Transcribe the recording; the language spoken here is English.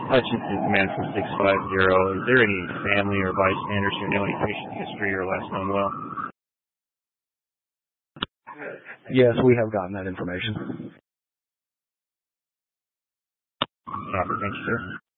Hutchinson Command 4650. Is there any family or bystanders who know any patient history or last known well? Yes, we have gotten that information. Copy. Thank you, sir.